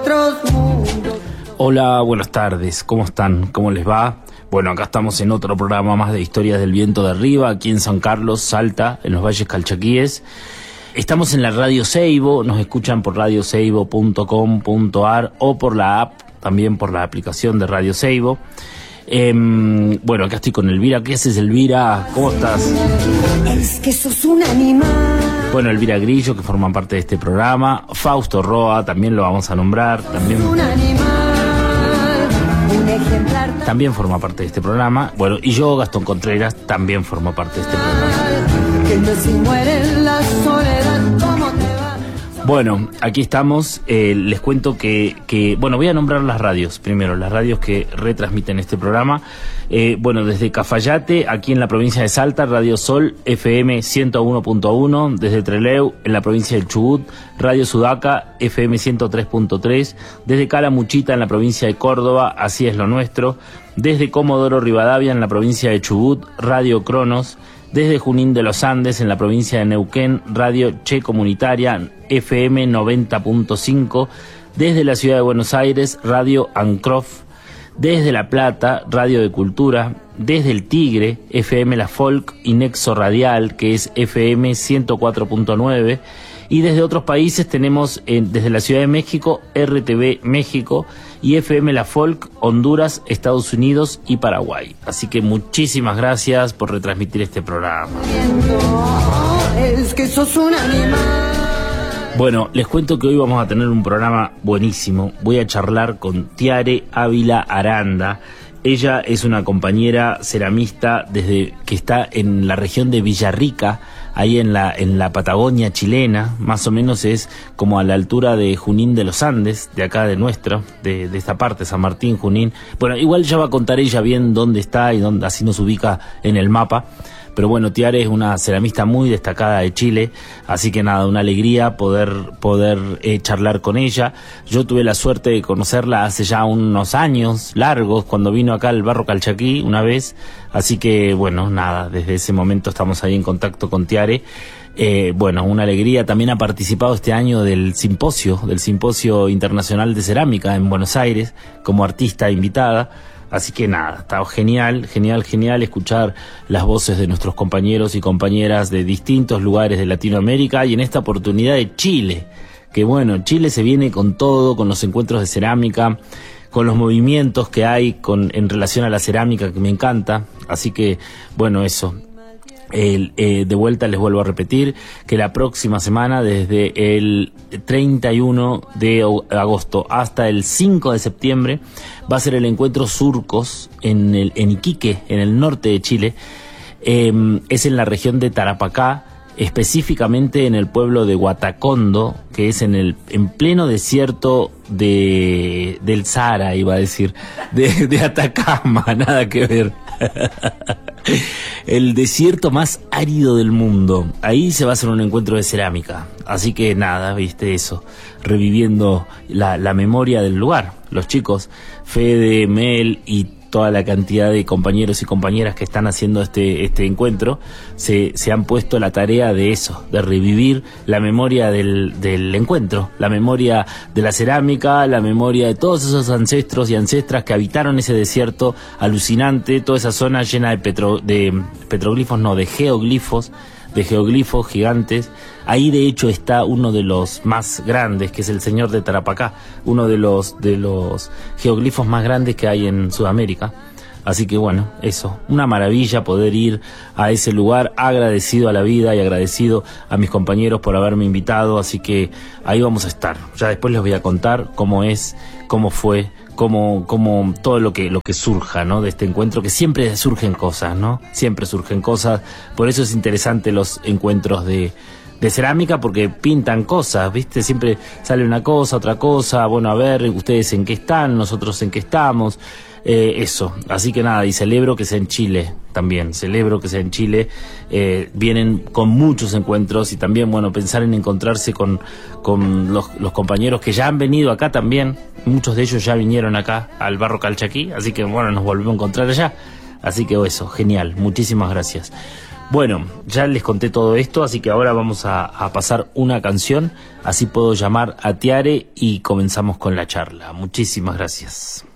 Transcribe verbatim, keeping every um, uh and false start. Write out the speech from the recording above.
Hola, buenas tardes, ¿cómo están? ¿Cómo les va? Bueno, acá estamos en otro programa más de Historias del Viento de Arriba, aquí en San Carlos, Salta, en los Valles Calchaquíes. Estamos en la Radio Seibo, nos escuchan por radio seibo punto com punto ar o por la app, también por la aplicación de Radio Seibo. Eh, bueno, acá estoy con Elvira. ¿Qué haces, Elvira? ¿Cómo estás? Es que sos un animal. Bueno, Elvira Grillo, que forman parte de este programa. Fausto Roa, también lo vamos a nombrar. También, un animal, un ejemplar. También forma parte de este programa. Bueno, y yo, Gastón Contreras, también formo parte de este programa. Que no se muere en la soledad, ¿cómo te va? Bueno, aquí estamos. Eh, les cuento que, que, bueno, voy a nombrar las radios primero, las radios que retransmiten este programa. Eh, bueno, desde Cafayate, aquí en la provincia de Salta, Radio Sol, F M ciento uno punto uno. Desde Trelew, en la provincia del Chubut, Radio Sudaca, F M ciento tres punto tres. Desde Calamuchita, en la provincia de Córdoba, Así es lo nuestro. Desde Comodoro Rivadavia, en la provincia de Chubut, Radio Cronos. Desde Junín de los Andes, en la provincia de Neuquén, Radio Che Comunitaria, F M noventa punto cinco. Desde la ciudad de Buenos Aires, Radio Ancrof. Desde La Plata, Radio de Cultura. Desde El Tigre, F M La Folk y Nexo Radial, que es F M ciento cuatro punto nueve. Y desde otros países tenemos, eh, desde la Ciudad de México, R T V México y F M La Folk, Honduras, Estados Unidos y Paraguay. Así que muchísimas gracias por retransmitir este programa. Es que sos un animal. Bueno, les cuento que hoy vamos a tener un programa buenísimo. Voy a charlar con Tiare Ávila Aranda. Ella es una compañera ceramista desde que está en la región de Villarrica, ahí en la en la Patagonia chilena, más o menos es como a la altura de Junín de los Andes, de acá de nuestro, de, de esta parte, San Martín, Junín. Bueno, igual ya va a contar ella bien dónde está y dónde, así nos ubica en el mapa. Pero bueno, Tiare es una ceramista muy destacada de Chile, así que nada, una alegría poder poder eh, charlar con ella. Yo tuve la suerte de conocerla hace ya unos años largos, cuando vino acá al Barro Calchaquí una vez, así que bueno, nada, desde ese momento estamos ahí en contacto con Tiare. Eh, bueno, una alegría. También ha participado este año del simposio, del Simposio Internacional de Cerámica en Buenos Aires, como artista invitada. Así que nada, está genial, genial, genial escuchar las voces de nuestros compañeros y compañeras de distintos lugares de Latinoamérica y en esta oportunidad de Chile. Que bueno, Chile se viene con todo, con los encuentros de cerámica, con los movimientos que hay con, en relación a la cerámica, que me encanta. Así que bueno, eso. El, eh, de vuelta les vuelvo a repetir que la próxima semana, desde el treinta y uno de agosto hasta el cinco de septiembre, va a ser el encuentro Surcos en, el, en Iquique, en el norte de Chile. Eh, es en la región de Tarapacá, específicamente en el pueblo de Huatacondo, que es en el en pleno desierto de del Sahara, iba a decir, de, de Atacama, nada que ver. El desierto más árido del mundo. Ahí se va a hacer un encuentro de cerámica. Así que nada, viste eso, reviviendo la, la memoria del lugar. Los chicos, Fede, Mel y toda la cantidad de compañeros y compañeras que están haciendo este este encuentro se, se han puesto la tarea de eso, de revivir la memoria del, del encuentro, la memoria de la cerámica, la memoria de todos esos ancestros y ancestras que habitaron ese desierto alucinante, toda esa zona llena de, petro, de petroglifos, no, de geoglifos, de geoglifos gigantes. Ahí de hecho está uno de los más grandes, que es el Señor de Tarapacá, uno de los de los geoglifos más grandes que hay en Sudamérica. Así que bueno, eso, una maravilla poder ir a ese lugar, agradecido a la vida y agradecido a mis compañeros por haberme invitado, así que ahí vamos a estar. Ya después les voy a contar cómo es, cómo fue, cómo, cómo todo lo que, lo que surja, ¿no? De este encuentro, que siempre surgen cosas, ¿no? Siempre surgen cosas, por eso es interesante los encuentros de de cerámica, porque pintan cosas, ¿viste? Siempre sale una cosa, otra cosa, bueno, a ver, ustedes en qué están, nosotros en qué estamos, eh, eso. Así que nada, y celebro que sea en Chile también, celebro que sea en Chile, eh, vienen con muchos encuentros y también, bueno, pensar en encontrarse con, con los, los compañeros que ya han venido acá también, muchos de ellos ya vinieron acá al Barro Calchaquí, así que bueno, nos volvemos a encontrar allá, así que eso, genial, muchísimas gracias. Bueno, ya les conté todo esto, así que ahora vamos a, a pasar una canción, así puedo llamar a Tiare y comenzamos con la charla. Muchísimas gracias.